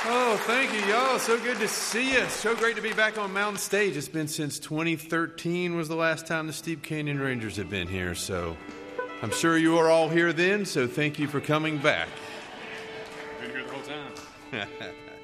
Oh, thank you, y'all. So good to see you. So great to be back on Mountain Stage. It's been since 2013 was the last time the Steep Canyon Rangers have been here. So I'm sure you were all here then, so thank you for coming back. Been here the whole time.